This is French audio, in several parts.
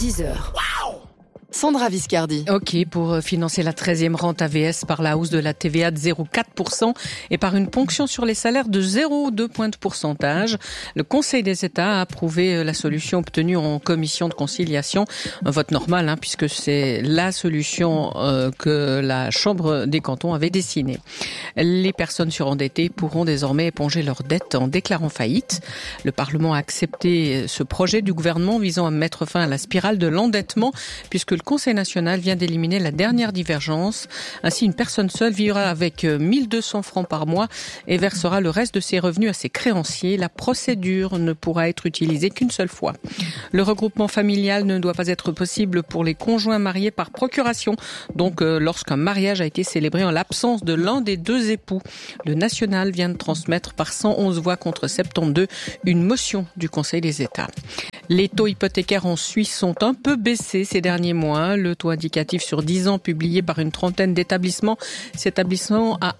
10h. Sandra Viscardi. Ok, pour financer la 13e rente AVS par la hausse de la TVA de 0,4% et par une ponction sur les salaires de 0,2 points de pourcentage, le Conseil des États a approuvé la solution obtenue en commission de conciliation. Un vote normal, puisque c'est la solution que la Chambre des cantons avait dessinée. Les personnes surendettées pourront désormais éponger leurs dettes en déclarant faillite. Le Parlement a accepté ce projet du gouvernement visant à mettre fin à la spirale de l'endettement, puisque le Conseil national vient d'éliminer la dernière divergence. Ainsi, une personne seule vivra avec 1200 francs par mois et versera le reste de ses revenus à ses créanciers. La procédure ne pourra être utilisée qu'une seule fois. Le regroupement familial ne doit pas être possible pour les conjoints mariés par procuration, donc lorsqu'un mariage a été célébré en l'absence de l'un des deux époux. Le national vient de transmettre par 111 voix contre 72 une motion du Conseil des États. Les taux hypothécaires en Suisse sont un peu baissés ces derniers mois. Le taux indicatif sur 10 ans publié par une trentaine d'établissements s'établissant à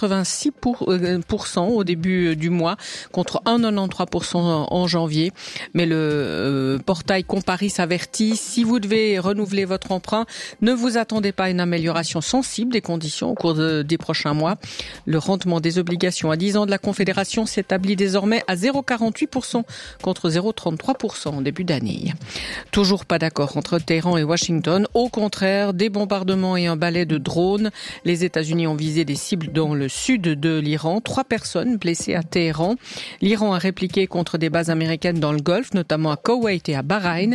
1,86% au début du mois contre 1,93% en janvier. Mais le portail Comparis avertit, si vous devez renouveler votre emprunt, ne vous attendez pas à une amélioration sensible des conditions au cours des prochains mois. Le rendement des obligations à 10 ans de la Confédération s'établit désormais à 0,48% contre 0,33% en début d'année. Toujours pas d'accord entre Téhéran et Washington. Au contraire, des bombardements et un balai de drones. Les États-Unis ont visé des cibles dans le sud de l'Iran. 3 personnes blessées à Téhéran. L'Iran a répliqué contre des bases américaines dans le Golfe, notamment à Koweït et à Bahreïn,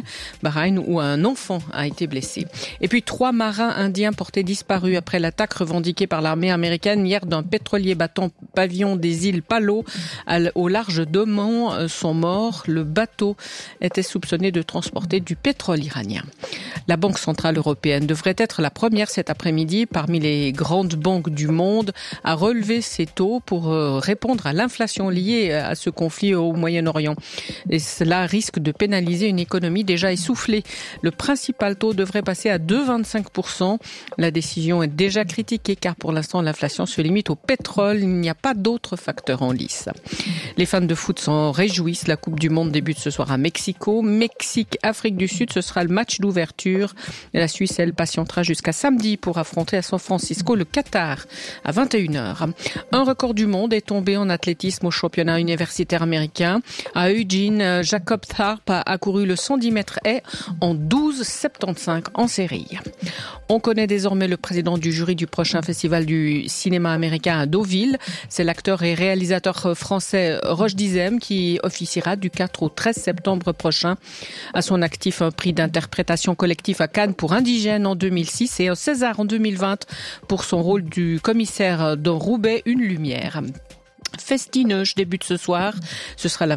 où un enfant a été blessé. Et puis 3 marins indiens portés disparus après l'attaque revendiquée par l'armée américaine hier d'un pétrolier battant pavillon des îles Palau au large d'Oman sont morts. Le bateau était soupçonné de transporter du pétrole iranien. La Banque centrale européenne devrait être la première cet après-midi parmi les grandes banques du monde à relever ses taux pour répondre à l'inflation liée à ce conflit au Moyen-Orient. Et cela risque de pénaliser une économie déjà essoufflée. Le principal taux devrait passer à 2,25%. La décision est déjà critiquée car pour l'instant l'inflation se limite au pétrole. Il n'y a pas d'autres facteurs en lice. Les fans de foot s'en réjouissent. La Coupe du Monde débute ce soir à Mexico. Mexique-Afrique du Sud, ce sera le match d'ouverture. La Suisse, elle, patientera jusqu'à samedi pour affronter à San Francisco le Qatar à 21h. Un record du monde est tombé en athlétisme au championnat universitaire américain. À Eugene, Jacob Tharp a couru le 110 mètres haies en 12,75 en série. On connaît désormais le président du jury du prochain festival du cinéma américain à Deauville. C'est l'acteur et réalisateur français Roch Dizem qui officiera du 4 au 13 septembre prochain. À son actif, un prix d'interprétation collective à Cannes pour Indigène en 2006 et un César en 2020 pour son rôle du commissaire dans Roubaix, une lumière. Festineuge débute ce soir. Ce sera la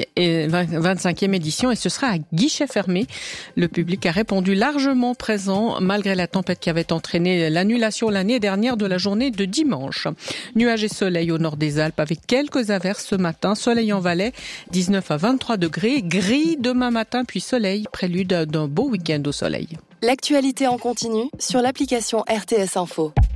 25e édition et ce sera à guichet fermé. Le public a répondu largement présent malgré la tempête qui avait entraîné l'annulation l'année dernière de la journée de dimanche. Nuages et soleil au nord des Alpes avec quelques averses ce matin. Soleil en Valais, 19 à 23 degrés. Gris demain matin puis soleil, prélude d'un beau week-end au soleil. L'actualité en continu sur l'application RTS Info.